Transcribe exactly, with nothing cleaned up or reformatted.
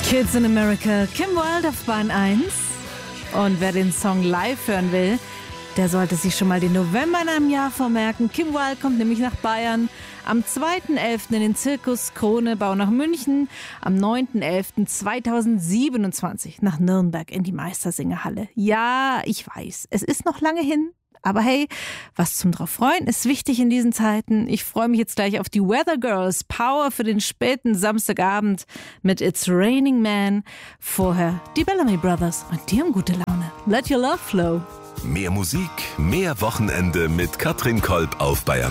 Kids in America, Kim Wilde auf Bahn eins. Und wer den Song live hören will, der sollte sich schon mal den November in einem Jahr vormerken. Kim Wilde kommt nämlich nach Bayern am zweiten elften in den Zirkus Krone-Bau nach München, am neunten elften zweitausendsiebenundzwanzig nach Nürnberg in die Meistersingerhalle. Ja, ich weiß, es ist noch lange hin. Aber hey, was zum drauf freuen ist wichtig in diesen Zeiten. Ich freue mich jetzt gleich auf die Weather Girls. Power für den späten Samstagabend mit It's Raining Man. Vorher die Bellamy Brothers und die haben gute Laune. Let your love flow. Mehr Musik, mehr Wochenende mit Katrin Kolb auf Bayern.